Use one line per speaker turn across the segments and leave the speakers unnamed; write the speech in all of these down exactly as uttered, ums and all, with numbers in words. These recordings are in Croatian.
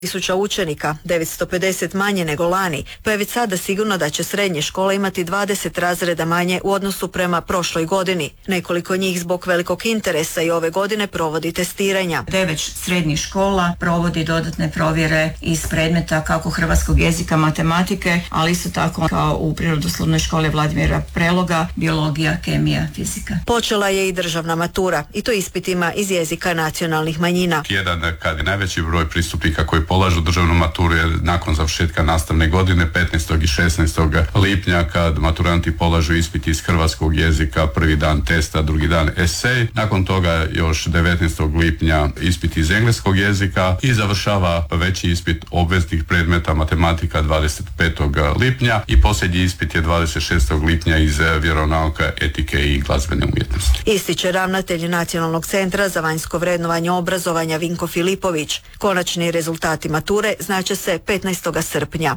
tisuća učenika, devetsto pedeset manje nego lani, pa je već sada sigurno da će srednje škole imati dvadeset razreda manje u odnosu prema prošloj godini. Nekoliko njih zbog velikog interesa i ove godine provodi testiranja.
Devet srednjih škola provodi dodatne provjere iz predmeta kako hrvatskog jezika, matematike, ali isto tako kao u Prirodoslovnoj školi Vladimira Preloga, biologija, kemija, fizika.
Počela je i državna matura, i to ispitima iz jezika nacionalnih manjina.
Jedan kad je najveći broj pristupnika koji polažu državnu maturu je nakon završetka nastavne godine petnaestog i šesnaestog lipnja kad maturanti polažu ispit iz hrvatskog jezika, prvi dan testa, drugi dan esej. Nakon toga još devetnaestog lipnja ispit iz engleskog jezika i završava veći ispit obveznih predmeta matematika dvadeset petog lipnja i posljednji ispit je dvadeset šestog lipnja iz vjeronauka, etike i glazbene umjetnosti.
Ističe ravnatelj Nacionalnog centra za vanjsko vrednovanje obrazovanja Vinko Filipović. Konačni rezultati mature znaće se petnaestog srpnja.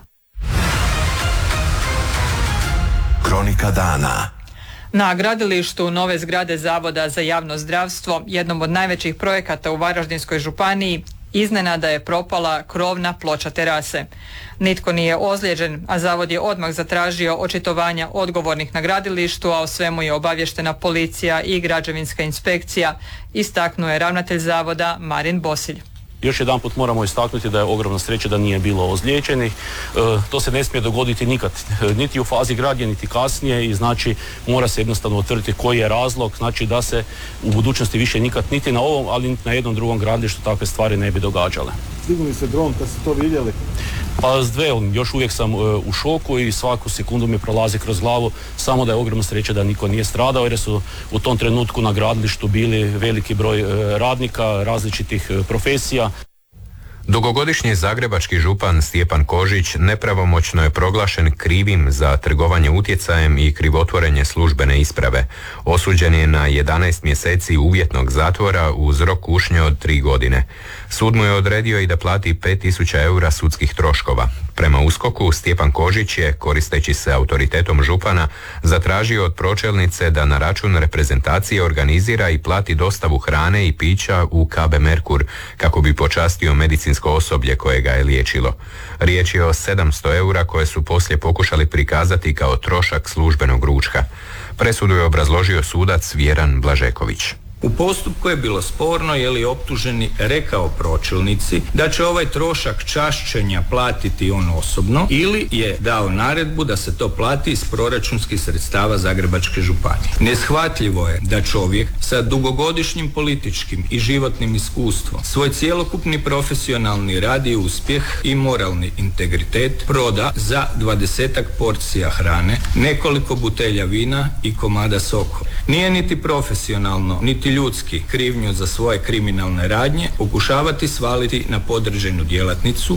Kronika dana.
Na gradilištu nove zgrade Zavoda za javno zdravstvo, jednom od najvećih projekata u Varaždinskoj županiji, iznenada je propala krovna ploča terase. Nitko nije ozlijeđen, a zavod je odmah zatražio očitovanja odgovornih na gradilištu, a o svemu je obavještena policija i građevinska inspekcija, istaknuo je ravnatelj zavoda Marin Bosilj.
Još jedan put moramo istaknuti da je ogromna sreća da nije bilo ozlijeđenih. E, to se ne smije dogoditi nikad, niti u fazi gradnje, niti kasnije i znači mora se jednostavno utvrditi koji je razlog, znači da se u budućnosti više nikad niti na ovom, ali niti na jednom drugom gradilištu takve stvari ne bi događale.
Dignuli se dron kad ste to vidjeli?
Pa s dve, još uvijek sam e, u šoku i svaku sekundu mi prolazi kroz glavu samo da je ogromna sreća da niko nije stradao jer su u tom trenutku na gradilištu bili veliki broj e, radnika različitih e, profesija.
Dugogodišnji zagrebački župan Stjepan Kožić nepravomoćno je proglašen krivim za trgovanje utjecajem i krivotvorenje službene isprave. Osuđen je na jedanaest mjeseci uvjetnog zatvora uz rok kušnje od tri godine. Sud mu je odredio i da plati pet tisuća eura sudskih troškova. Prema USKOK-u, Stjepan Kožić je, koristeći se autoritetom župana, zatražio od pročelnice da na račun reprezentacije organizira i plati dostavu hrane i pića u K B Merkur kako bi počastio medicinsko osoblje koje ga je liječilo. Riječ je o sedamsto eura koje su poslije pokušali prikazati kao trošak službenog ručka. Presudu je obrazložio sudac Vjeran Blažeković.
U postupku je bilo sporno je li optuženi rekao pročelnici da će ovaj trošak čašćenja platiti on osobno ili je dao naredbu da se to plati iz proračunskih sredstava Zagrebačke županije. Neshvatljivo je da čovjek sa dugogodišnjim političkim i životnim iskustvom svoj cjelokupni profesionalni rad i uspjeh i moralni integritet proda za dvadesetak porcija hrane, nekoliko butelja vina i komada soka. Nije niti profesionalno, niti ljudski krivnju za svoje kriminalne radnje pokušavati svaliti na podređenu djelatnicu.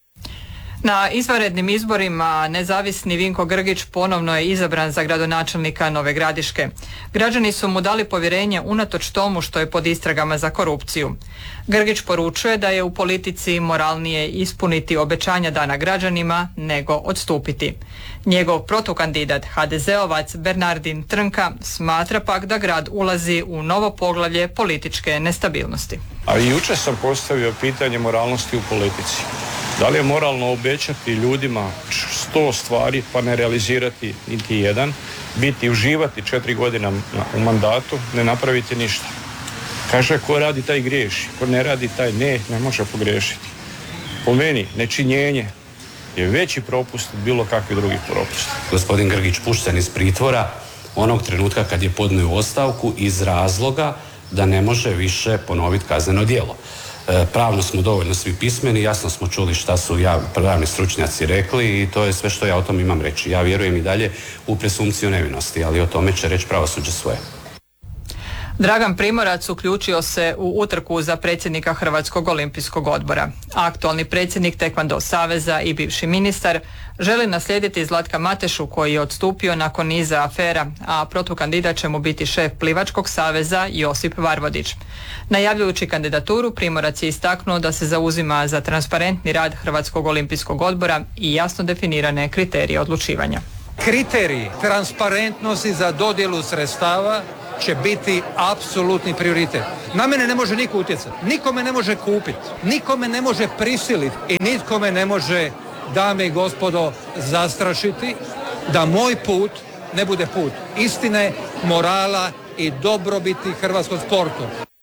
Na izvanrednim izborima nezavisni Vinko Grgić ponovno je izabran za gradonačelnika Nove Gradiške. Građani su mu dali povjerenje unatoč tomu što je pod istragama za korupciju. Grgić poručuje da je u politici moralnije ispuniti obećanja dana građanima nego odstupiti. Njegov protukandidat ha de zeovac Bernardin Trnka smatra pak da grad ulazi u novo poglavlje političke nestabilnosti.
A i jučer sam postavio pitanje moralnosti u politici. Da li je moralno obećati ljudima sto stvari pa ne realizirati niti jedan, biti uživati četiri godina u mandatu, ne napraviti ništa. Kaže, ko radi taj griješi, ko ne radi taj ne, ne može pogriješiti. Po meni, nečinjenje je veći propust od bilo kakvih drugih propusta.
Gospodin Grgić pušten iz pritvora onog trenutka kad je podnio ostavku iz razloga da ne može više ponoviti kazneno djelo. Pravno smo dovoljno svi pismeni, jasno smo čuli šta su ja, pravni stručnjaci rekli i to je sve što ja o tom imam reći. Ja vjerujem i dalje u presumpciju nevinosti, ali o tome će reći pravosuđe svoje.
Dragan Primorac uključio se u utrku za predsjednika Hrvatskog olimpijskog odbora. Aktualni predsjednik Tekvando saveza i bivši ministar želi naslijediti Zlatka Matešu koji je odstupio nakon niza afera, a protukandidat će mu biti šef Plivačkog saveza Josip Varvodić. Najavljujući kandidaturu, Primorac je istaknuo da se zauzima za transparentni rad Hrvatskog olimpijskog odbora i jasno definirane kriterije odlučivanja.
Kriteriji transparentnosti za dodjelu sredstava će biti apsolutni prioritet. Na mene ne može niko utjecati, niko me ne može kupiti, niko me ne može prisiliti i nitko me ne može, dame i gospodo, zastrašiti da moj put ne bude put istine, morala i dobrobiti hrvatskog sportu.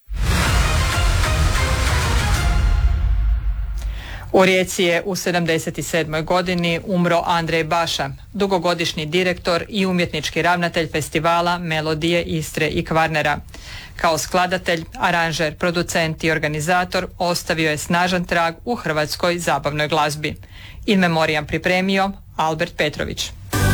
U Rijeci je u sedamdeset sedmoj godini umro Andrej Baša, dugogodišnji direktor i umjetnički ravnatelj festivala Melodije Istre i Kvarnera. Kao skladatelj, aranžer, producent i organizator ostavio je snažan trag u hrvatskoj zabavnoj glazbi. In memoriam pripremio Albert Petrović.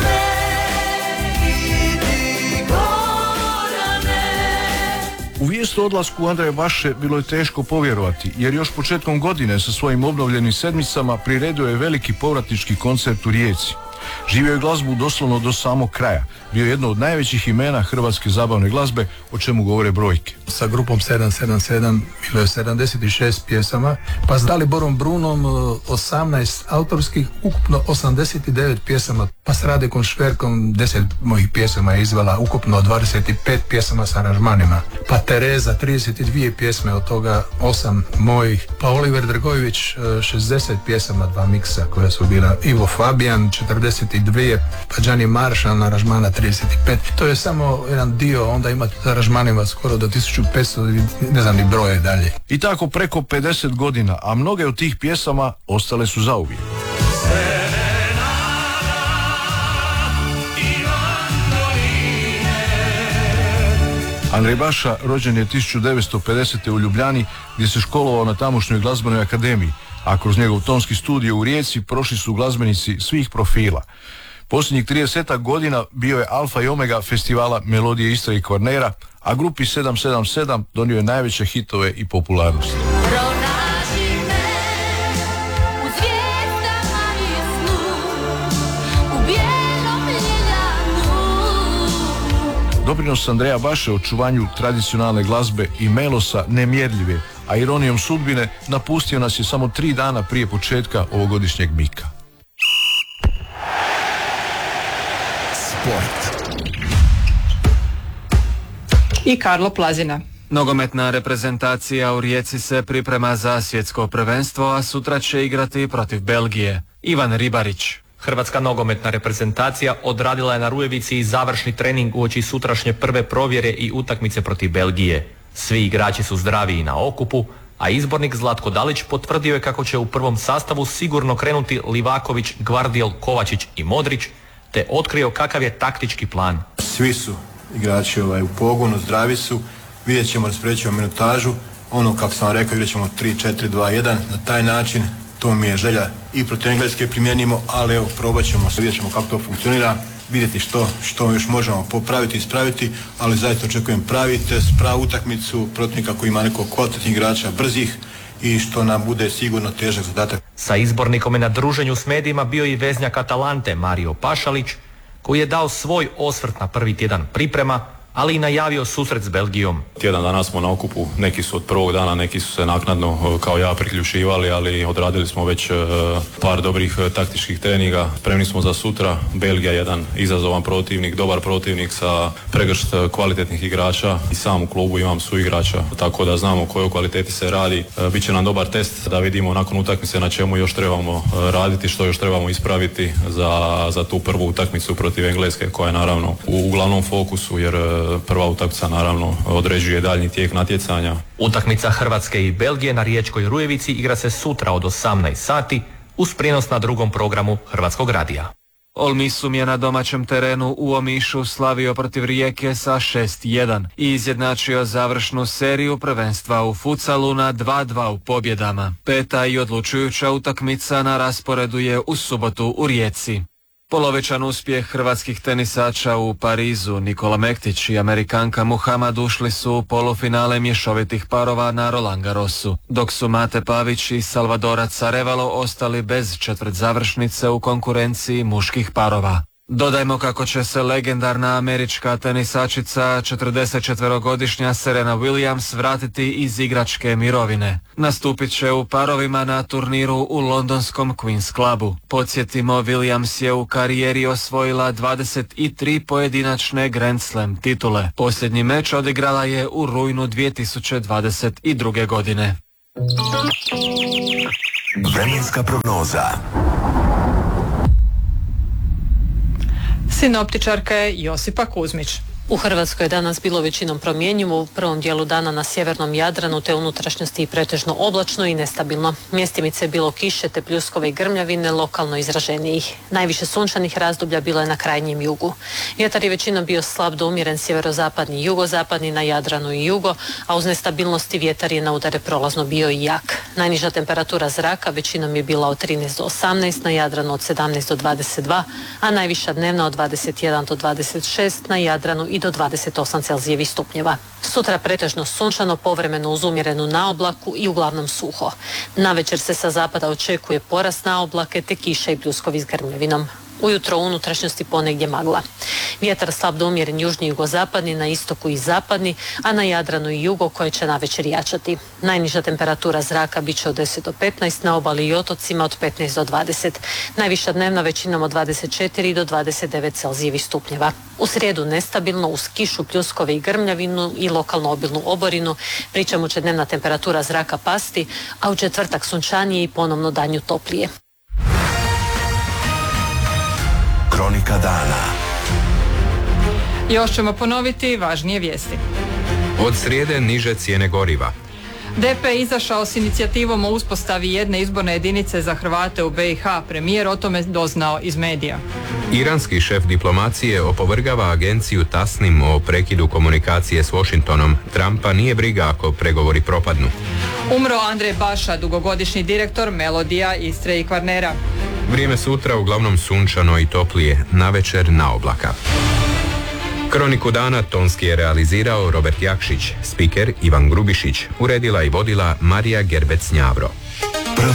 U vijest o odlasku Andreja Baše bilo je teško povjerovati, jer još početkom godine sa svojim obnovljenim sedmicama priredio je veliki povratnički koncert u Rijeci. Živio je glazbu doslovno do samog kraja. Bio je jedno od najvećih imena hrvatske zabavne glazbe, o čemu govore brojke.
Sa grupom sedam sedam sedam bilo je sedamdeset šest pjesama, pa s Daliborom Brunom osamnaest autorskih, ukupno osamdeset devet pjesama, pa s Radekom Šverkom deset mojih pjesama je izvela, ukupno dvadeset pet pjesama s aranžmanima, pa Tereza trideset dvije pjesme, od toga osam mojih, pa Oliver Drgojević šezdeset pjesama, dva miksa koja su bila, Ivo Fabijan četrdeset dvije, pa Gianni Marshall aranžmana trideset pet. To je samo jedan dio, onda ima aranžmanima skoro do tisuću petsto, ne znam ni broje dalje.
I tako preko pedeset godina, a mnoge od tih pjesama ostale su zauvijek. Andrej Baša rođen je tisuću devetsto pedesete u Ljubljani, gdje se školovao na tamošnjoj glazbenoj akademiji, a kroz njegov tonski studio u Rijeci prošli su glazbenici svih profila. Posljednjih trideset godina bio je alfa i omega festivala Melodije Istre i Kvarnera, a grupi sedam sedam sedam donio je najveće hitove i popularnost. Doprinos Andreja Baše očuvanju tradicionalne glazbe i melosa nemjerljive, a ironijom sudbine napustio nas je samo tri dana prije početka ovogodišnjeg Mika.
Sport.
I Karlo Plazina.
Nogometna reprezentacija u Rijeci se priprema za svjetsko prvenstvo, a sutra će igrati protiv Belgije. Ivan Ribarić.
Hrvatska nogometna reprezentacija odradila je na Rujevici i završni trening uoči sutrašnje prve provjere i utakmice protiv Belgije. Svi igrači su zdravi i na okupu, a izbornik Zlatko Dalić potvrdio je kako će u prvom sastavu sigurno krenuti Livaković, Gvardiol, Kovačić i Modrić, te otkrio kakav je taktički plan.
Svi su igrači ovaj, u pogonu, zdravi su, vidjet ćemo, raspoređujemo minutažu, ono kako sam vam rekao, igrat ćemo tri četiri dva jedan, na taj način. To mi je želja i protiv Engleske primjenimo, ali evo, probat ćemo, vidjet ćemo kako to funkcionira, vidjeti što, što još možemo popraviti, ispraviti, ali zaista očekujem pravi test, pravu utakmicu, protivnika koji ima nekog kvalitetnih igrača, brzih i što nam bude sigurno težak zadatak.
Sa izbornikom je na druženju s medijima bio i veznjak Atalante Mario Pašalić, koji je dao svoj osvrt na prvi tjedan priprema, ali i najavio susret s Belgijom.
Tjedan dana smo na okupu, neki su od prvog dana, neki su se naknadno kao ja priključivali, ali odradili smo već par dobrih taktičkih treninga. Spremni smo za sutra. Belgija je jedan izazovan protivnik, dobar protivnik sa pregršt kvalitetnih igrača i sam u klubu imam suigrača, tako da znamo o kojoj kvaliteti se radi. Biće nam dobar test da vidimo nakon utakmice na čemu još trebamo raditi, što još trebamo ispraviti za, za tu prvu utakmicu protiv Engleske, koja je naravno u, u glavnom fokusu, jer prva utakmica naravno određuje daljnji tijek natjecanja.
Utakmica Hrvatske i Belgije na Riječkoj Rujevici igra se sutra od osamnaest sati uz prijenos na drugom programu Hrvatskog radija.
Olmisum je na domaćem terenu u Omišu slavio protiv Rijeke sa šest jedan i izjednačio završnu seriju prvenstva u futsalu na dva dva u pobjedama. Peta i odlučujuća utakmica na rasporedu je u subotu u Rijeci. Polovičan uspjeh hrvatskih tenisača u Parizu, Nikola Mektić i Amerikanka Muhammad ušli su u polufinale mješovitih parova na Roland Garrosu, dok su Mate Pavić i Salvadorac Arevalo ostali bez četvrtzavršnice u konkurenciji muških parova. Dodajmo kako će se legendarna američka tenisačica četrdesetčetverogodišnja Serena Williams vratiti iz igračke mirovine. Nastupit će u parovima na turniru u londonskom Queen's Clubu. Podsjetimo, Williams je u karijeri osvojila dvadeset tri pojedinačne Grand Slam titule. Posljednji meč odigrala je u rujnu dvije tisuće dvadeset druge. godine.
Vremenska prognoza.
Sinoptičarka je Josipa Kuzmić.
U Hrvatskoj je danas bilo većinom promjenjivo, u prvom dijelu dana na sjevernom Jadranu te unutrašnjosti pretežno oblačno i nestabilno. Mjestimice je bilo kiše te pljuskove i grmljavine, lokalno izraženijih. Najviše sunčanih razdoblja bilo je na krajnjem jugu. Vjetar je većinom bio slab do umjeren sjeverozapadni i jugozapadni na Jadranu i jugo, a uz nestabilnosti vjetar je na udare prolazno bio i jak. Najniža temperatura zraka većinom je bila od trinaest do osamnaest, na Jadranu od sedamnaest do dvadeset dva, a najviša dnevna od dvadeset jedan do dvadeset šest, na Jadranu i do dvadeset osam Celzijevih stupnjeva. Sutra pretežno sunčano, povremeno uz umjerenu naoblaku i uglavnom suho. Navečer se sa zapada očekuje porast naoblake te kiša i pljuskovi s grmljavinom. Ujutro u unutrašnjosti ponegdje magla. Vjetar slab do umjeren južni i jugozapadni, na istoku i zapadni, a na Jadranu i jugo koje će navečer jačati. Najniža temperatura zraka bit će od deset do petnaest, na obali i otocima od petnaest do dvadeset. Najviša dnevna većinom od dvadeset četiri do dvadeset devet Celzijevih stupnjeva. U srijedu nestabilno uz kišu, pljuskove i grmljavinu i lokalno obilnu oborinu, pri čemu će dnevna temperatura zraka pasti, a u četvrtak sunčanije i ponovno danju toplije.
Kronika dana.
Još ćemo ponoviti važnije vijesti.
Od srijede niže cijene goriva.
D P izašao s inicijativom o uspostavi jedne izborne jedinice za Hrvate u B i H. Premijer o tome doznao iz medija.
Iranski šef diplomacije opovrgava agenciju Tasnim o prekidu komunikacije s Washingtonom. Trumpa nije briga ako pregovori propadnu.
Umro Andrej Baša, dugogodišnji direktor Melodija, Istre i Kvarnera.
Vrijeme sutra uglavnom sunčano i toplije, navečer na oblaka. Kroniku dana tonski je realizirao Robert Jakšić, spiker Ivan Grubišić, uredila i vodila Marija Gerbec-Njavro.